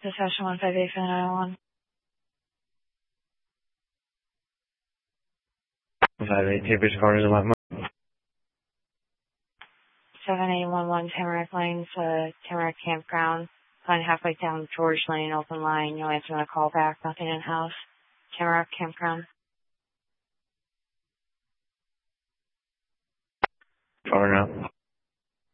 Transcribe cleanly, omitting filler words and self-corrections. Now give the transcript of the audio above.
Session 158 58 Tapered Cars and what? 7811 Tamarack Lane, Tamarack Campground. Going halfway down George Lane, open line. No answer on the call back. Nothing in house. Tamarack Campground. Over now.